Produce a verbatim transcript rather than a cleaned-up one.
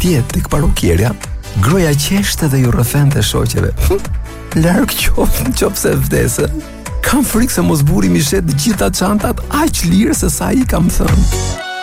djetë tek parukierja, groja qeshte dhe ju rrëfente shoqeve. Larg qoftë nëse vdesë. Kam frikë se mos burri mi shet të gjitha çantat aq lirë se sa i kam thënë.